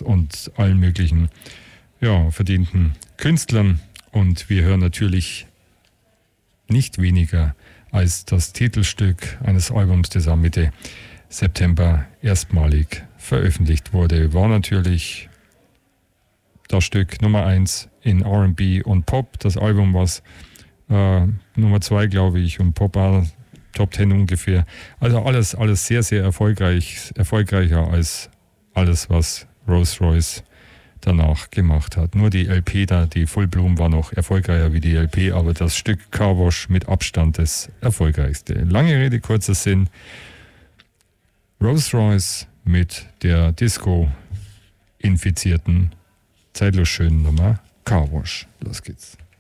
Beatles und allen möglichen verdienten Künstlern. Und wir hören natürlich nicht weniger als das Titelstück eines Albums, das am Mitte September erstmalig veröffentlicht wurde. War natürlich das Stück Nummer 1 in R&B und Pop. Das Album war Nummer 2, glaube ich, und Pop war Top 10 ungefähr. Also alles sehr, sehr erfolgreicher als alles, was Rolls-Royce danach gemacht hat. Nur die LP da, die Full Bloom, war noch erfolgreicher wie die LP, aber das Stück Car Wash mit Abstand das erfolgreichste. Lange Rede, kurzer Sinn. Rolls-Royce mit der Disco-infizierten, zeitlos schönen Nummer Car Wash. Los geht's.